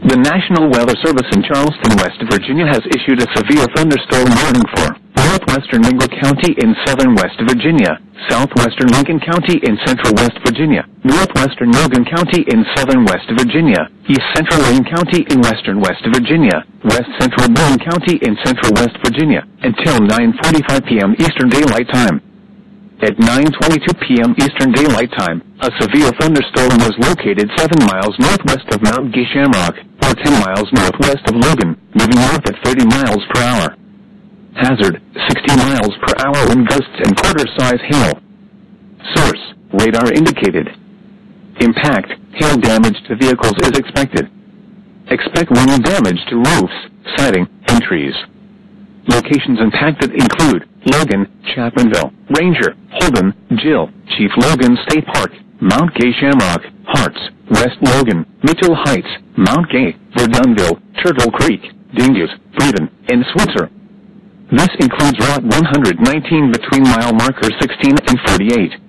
The National Weather Service in Charleston, West Virginia has issued a severe thunderstorm warning for northwestern Mingo County in southern West Virginia, southwestern Lincoln County in central West Virginia, northwestern Logan County in southern West Virginia, east central Wayne County in western West Virginia, west central Boone County in central West Virginia, until 9:45 p.m. Eastern Daylight Time. At 9:22 p.m. Eastern Daylight Time, a severe thunderstorm was located 7 miles northwest of Mount Gay Shamrock, or 10 miles northwest of Logan, moving north at 30 miles per hour. Hazard, 60 miles per hour wind gusts and quarter-size hail. Source, radar indicated. Impact, hail damage to vehicles is expected. Expect wind damage to roofs, siding, and trees. Locations impacted include Logan, Chapmanville, Ranger, Holden, Jill, Chief Logan State Park, Mount Gay Shamrock, Harts, West Logan, Mitchell Heights, Mount Gay, Verdunville, Turtle Creek, Dingus, Breeden, and Switzer. This includes Route 119 between mile marker 16 and 48.